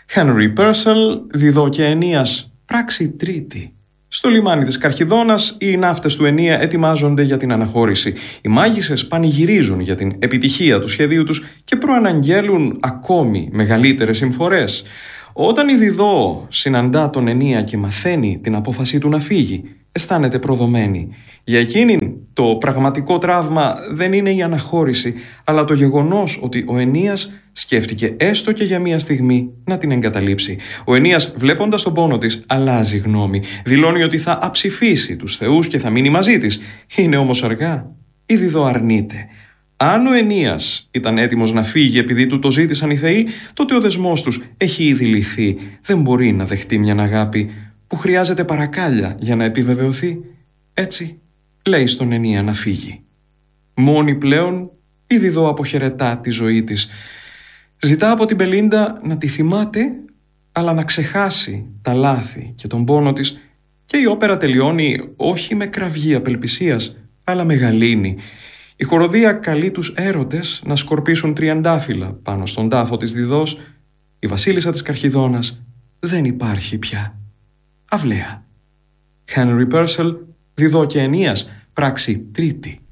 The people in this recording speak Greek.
Henry Purcell, Διδώ και Αενίας, πράξη τρίτη. Στο λιμάνι της Καρχιδώνας, οι ναύτες του Αενία ετοιμάζονται για την αναχώρηση. Οι μάγισσες πανηγυρίζουν για την επιτυχία του σχεδίου τους και προαναγγέλουν ακόμη μεγαλύτερες συμφορές. Όταν η Διδώ συναντά τον Αενία και μαθαίνει την απόφασή του να φύγει, αισθάνεται προδομένη. Για εκείνην το πραγματικό τραύμα δεν είναι η αναχώρηση, αλλά το γεγονός ότι ο Αενίας σκέφτηκε έστω και για μία στιγμή να την εγκαταλείψει. Ο Αενίας, βλέποντας τον πόνο της, αλλάζει γνώμη. Δηλώνει ότι θα αψηφίσει τους θεούς και θα μείνει μαζί της. Είναι όμως αργά. Η Διδώ αρνείται. Αν ο Αενίας ήταν έτοιμος να φύγει επειδή του το ζήτησαν οι θεοί, τότε ο δεσμός τους έχει ήδη λυθεί. Δεν μπορεί να δεχτεί μια αγάπη που χρειάζεται παρακάλια για να επιβεβαιωθεί. Έτσι λέει στον Αενία να φύγει. Μόνη πλέον, η Διδώ αποχαιρετά τη ζωή της. Ζητά από την Μπελίντα να τη θυμάται, αλλά να ξεχάσει τα λάθη και τον πόνο της, και η όπερα τελειώνει όχι με κραυγή απελπισίας, αλλά με γαλήνη. Η χοροδία καλεί τους έρωτες να σκορπίσουν τριαντάφυλλα πάνω στον τάφο της Διδώς. Η βασίλισσα της Καρχιδώνας δεν υπάρχει πια. Αυλαία. Henry Purcell, Διδώ και Αενίας, πράξη τρίτη.